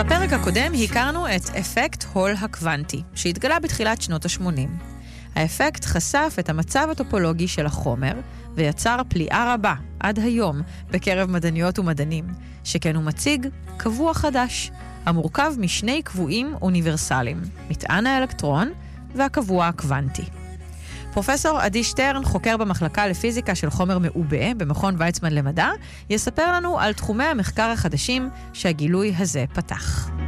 בפרק הקודם הכרנו את אפקט הול הקוונטי, שהתגלה בתחילת שנות ה-80. האפקט חשף את המצב הטופולוגי של החומר, ויצר פליאה רבה עד היום בקרב מדעניות ומדענים, שכן הוא מציג קבוע חדש, המורכב משני קבועים אוניברסליים, מטען האלקטרון והקבוע הקוונטי. פרופסור עדי שטרן, חוקר במחלקה לפיזיקה של חומר מעובה במכון ויצמן למדע, יספר לנו על תחומי המחקר החדשים שהגילוי הזה פתח.